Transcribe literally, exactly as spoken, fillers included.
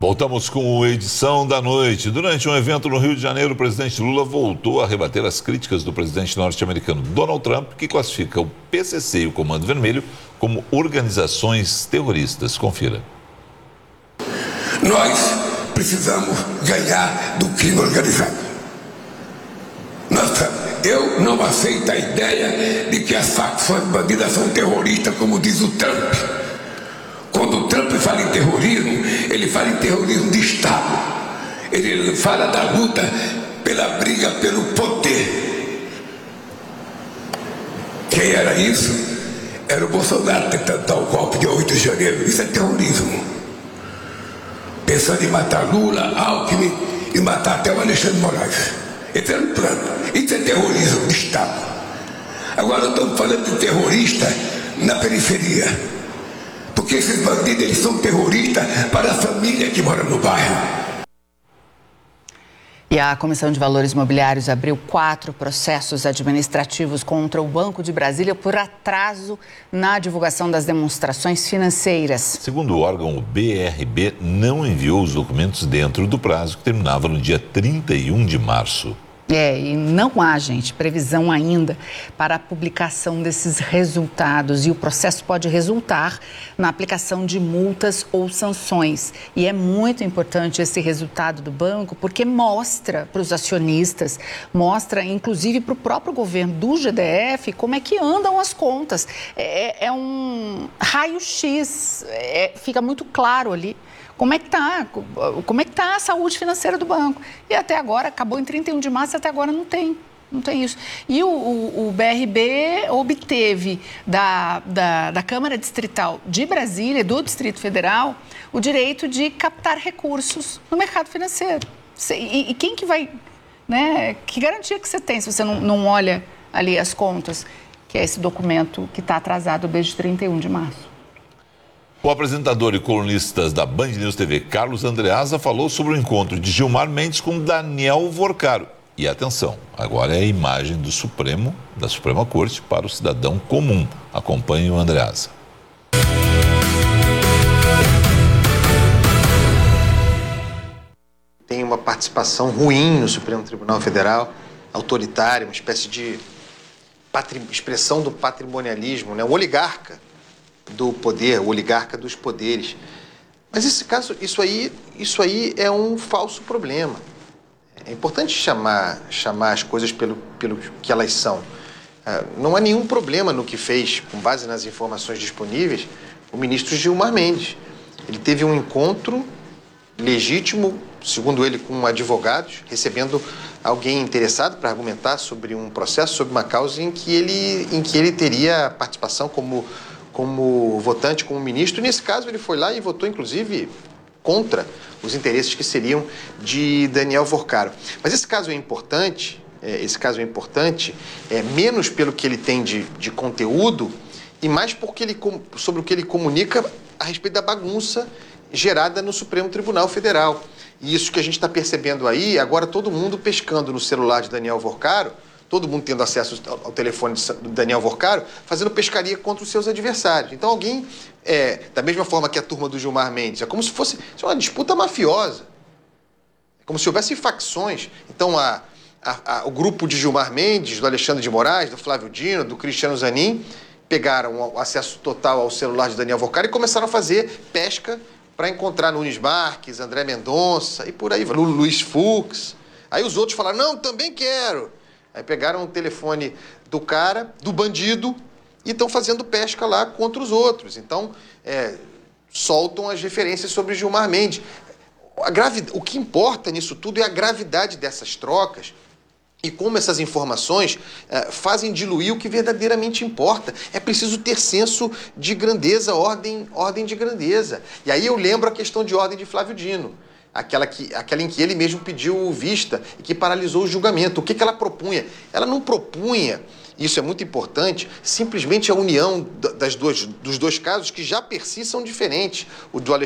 Voltamos com a edição da noite. Durante um evento no Rio de Janeiro, o presidente Lula voltou a rebater as críticas do presidente norte-americano Donald Trump, que classifica o P C C e o Comando Vermelho como organizações terroristas. Confira. Nós precisamos ganhar do crime organizado. Nossa, eu não aceito a ideia de que as facções bandidas são terroristas, como diz o Trump. Quando o Trump fala em terrorismo, ele fala em terrorismo de Estado. Ele fala da luta pela briga pelo poder. Quem era isso? Era o Bolsonaro tentando dar o golpe de oito de janeiro. Isso é terrorismo. Pensando em matar Lula, Alckmin e matar até o Alexandre de Moraes. Esse era o plano. Isso é terrorismo de Estado. Agora estamos falando de terrorista na periferia. Porque esses bandidos, eles são terroristas para a família que mora no bairro. E a Comissão de Valores Imobiliários abriu quatro processos administrativos contra o Banco de Brasília por atraso na divulgação das demonstrações financeiras. Segundo o órgão, o B R B não enviou os documentos dentro do prazo que terminava no dia trinta e um de março. É, e não há, gente, previsão ainda para a publicação desses resultados e o processo pode resultar na aplicação de multas ou sanções. E é muito importante esse resultado do banco porque mostra para os acionistas, mostra inclusive para o próprio governo do G D F como é que andam as contas. É, é um raio-x, é, fica muito claro ali. Como é que está? Como é que está a saúde financeira do banco? E até agora, acabou em trinta e um de março, até agora não tem, não tem isso. E o, o, o B R B obteve da, da, da Câmara Distrital de Brasília, do Distrito Federal, o direito de captar recursos no mercado financeiro. E, e quem que vai, né? Que garantia que você tem se você não, não olha ali as contas, que é esse documento que está atrasado desde trinta e um de março? O apresentador e colunista da Band News T V, Carlos Andreasa, falou sobre o encontro de Gilmar Mendes com Daniel Vorcaro. E atenção, agora é a imagem do Supremo, da Suprema Corte, para o cidadão comum. Acompanhe o Andreasa. Tem uma participação ruim no Supremo Tribunal Federal, autoritária, uma espécie de patri... expressão do patrimonialismo, né? O oligarca do poder, o oligarca dos poderes. Mas esse caso, isso aí, isso aí é um falso problema. É importante chamar, chamar as coisas pelo, pelo que elas são. Não há nenhum problema no que fez, com base nas informações disponíveis, o ministro Gilmar Mendes. Ele teve um encontro legítimo, segundo ele, com advogados, recebendo alguém interessado para argumentar sobre um processo, sobre uma causa em que ele, em que ele teria participação como como votante, como ministro. Nesse caso, ele foi lá e votou, inclusive, contra os interesses que seriam de Daniel Vorcaro. Mas esse caso é importante, é, esse caso é importante, é, menos pelo que ele tem de, de conteúdo e mais porque ele, sobre o que ele comunica a respeito da bagunça gerada no Supremo Tribunal Federal. E isso que a gente está percebendo aí, agora todo mundo pescando no celular de Daniel Vorcaro, todo mundo tendo acesso ao telefone do Daniel Vorcaro, fazendo pescaria contra os seus adversários. Então alguém, é, da mesma forma que a turma do Gilmar Mendes, é como se fosse uma disputa mafiosa. É como se houvesse facções. Então a, a, a, o grupo de Gilmar Mendes, do Alexandre de Moraes, do Flávio Dino, do Cristiano Zanin, pegaram o acesso total ao celular de Daniel Vorcaro e começaram a fazer pesca para encontrar Nunes Marques, André Mendonça e por aí, Luiz Fux. Aí os outros falaram, não, também quero. Aí pegaram o telefone do cara, do bandido, e estão fazendo pesca lá contra os outros. Então, é, soltam as referências sobre Gilmar Mendes. A gravidade, o que importa nisso tudo é a gravidade dessas trocas e como essas informações é, fazem diluir o que verdadeiramente importa. É preciso ter senso de grandeza, ordem, ordem de grandeza. E aí eu lembro a questão de ordem de Flávio Dino. Aquela, que, aquela em que ele mesmo pediu vista e que paralisou o julgamento. O que, que ela propunha? Ela não propunha, isso é muito importante, simplesmente a união das duas, dos dois casos que já per si são diferentes. O do